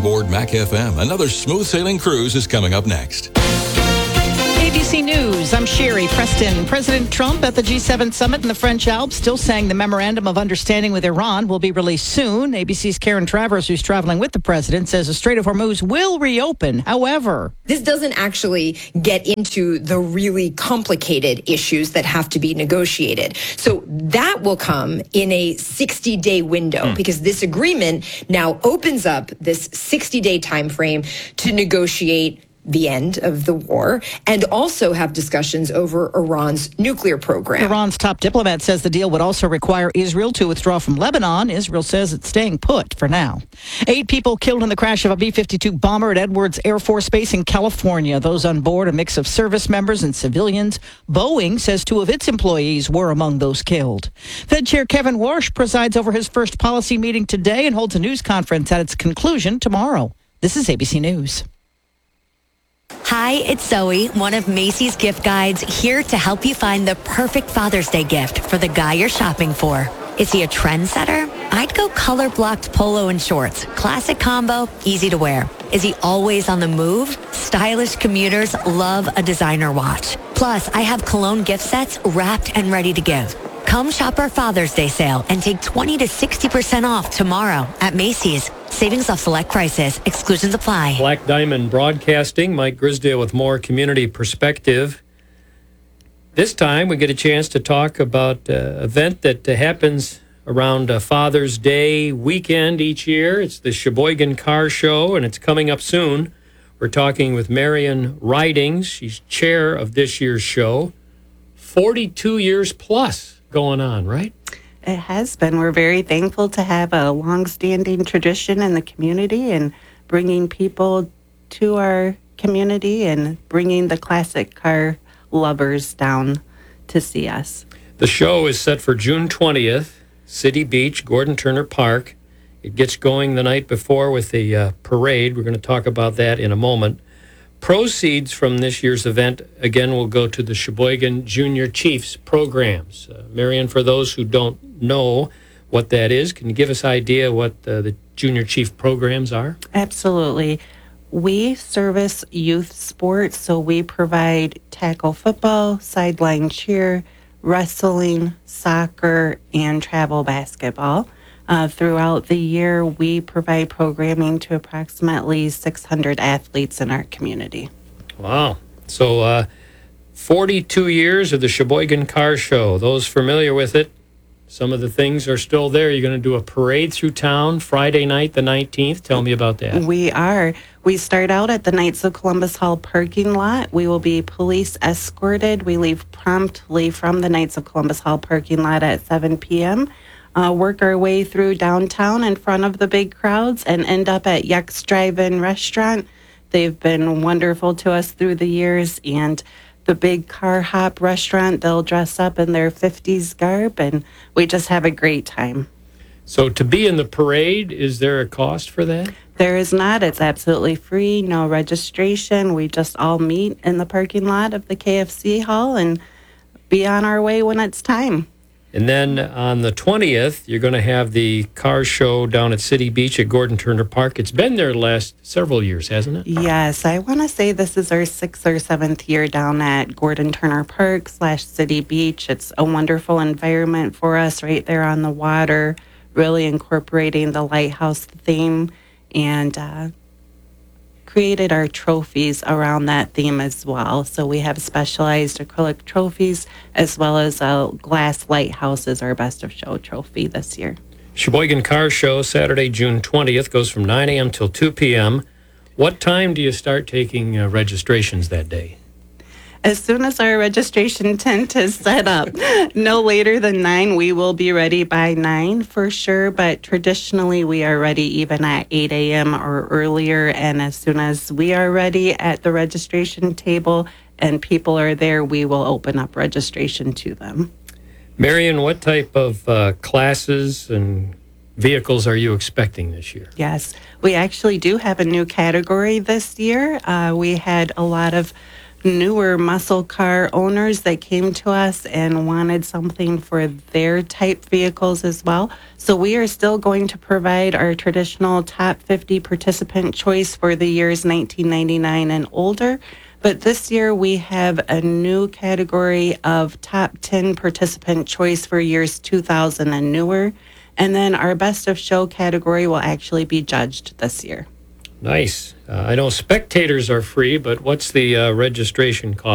aboard Mac FM. Another smooth sailing cruise is coming up next. ABC News, I'm Sherry Preston. President Trump at the G7 summit in the French Alps still saying the memorandum of understanding with Iran will be released soon. ABC's Karen Travers, who's traveling with the president, says the Strait of Hormuz will reopen. However, this doesn't actually get into the really complicated issues that have to be negotiated. So that will come in a 60-day window because this agreement now opens up this 60-day time frame to negotiate the end of the war and also have discussions over Iran's nuclear program. Iran's top diplomat says the deal would also require Israel to withdraw from Lebanon. Israel says it's staying put for now. 8 people killed in the crash of a B-52 bomber at Edwards Air Force Base in California. Those on board, a mix of service members and civilians. Boeing says 2 of its employees were among those killed. Fed Chair Kevin Warsh presides over his first policy meeting today and holds a news conference at its conclusion tomorrow. This is ABC News. Hi, it's Zoe, one of Macy's gift guides, here to help you find the perfect Father's Day gift for the guy you're shopping for. Is he a trendsetter? I'd go color-blocked polo and shorts. Classic combo, easy to wear. Is he always on the move? Stylish commuters love a designer watch. Plus, I have cologne gift sets wrapped and ready to give. Come shop our Father's Day sale and take 20 to 60% off tomorrow at Macy's. Savings off select prices. Exclusions apply. Black Diamond Broadcasting. Mike Grisdale with more community perspective. This time we get a chance to talk about an event that happens around Father's Day weekend each year. It's the Sheboygan Car Show, and it's coming up soon. We're talking with Marion Ridings. She's chair of this year's show. 42 years plus going on, right? It has been. We're very thankful to have a long-standing tradition in the community and bringing people to our community and bringing the classic car lovers down to see us. The show is set for June 20th, City Beach, Gordon Turner Park. It gets going the night before with a parade. We're going to talk about that in a moment. Proceeds from this year's event, again, will go to the Sheboygan Junior Chiefs programs. Marion, for those who don't know what that is, can you give us an idea what the Junior Chief programs are? Absolutely. We service youth sports, so we provide tackle football, sideline cheer, wrestling, soccer, and travel basketball. Throughout the year, we provide programming to approximately 600 athletes in our community. Wow. So 42 years of the Sheboygan Car Show. Those familiar with it, some of the things are still there. You're going to do a parade through town Friday night, the 19th. Tell me about that. We are. We start out at the Knights of Columbus Hall parking lot. We will be police escorted. We leave promptly from the Knights of Columbus Hall parking lot at 7 p.m., work our way through downtown in front of the big crowds and end up at Yuck's Drive-In Restaurant. They've been wonderful to us through the years, and the big car hop restaurant, they'll dress up in their 50s garb, and we just have a great time. So to be in the parade, is there a cost for that? There is not. It's absolutely free, no registration. We just all meet in the parking lot of the KFC hall and be on our way when it's time. And then on the 20th, you're going to have the car show down at City Beach at Gordon Turner Park. It's been there the last several years, hasn't it? Yes, I want to say this is our 6th or 7th year down at Gordon Turner Park / City Beach. It's a wonderful environment for us right there on the water, really incorporating the lighthouse theme, and created our trophies around that theme as well. So we have specialized acrylic trophies as well as a glass lighthouse as our best of show trophy this year. Sheboygan Car Show, Saturday, June 20th, goes from 9 a.m. till 2 p.m. What time do you start taking registrations that day? As soon as our registration tent is set up, no later than 9. We will be ready by 9 for sure, but traditionally we are ready even at 8 a.m. or earlier, and as soon as we are ready at the registration table and people are there, we will open up registration to them. Marion, what type of classes and vehicles are you expecting this year? Yes, we actually do have a new category this year. We had a lot of newer muscle car owners that came to us and wanted something for their type vehicles as well. So we are still going to provide our traditional top 50 participant choice for the years 1999 and older. But this year we have a new category of top 10 participant choice for years 2000 and newer. And then our best of show category will actually be judged this year. Nice. I know spectators are free, but what's the registration cost?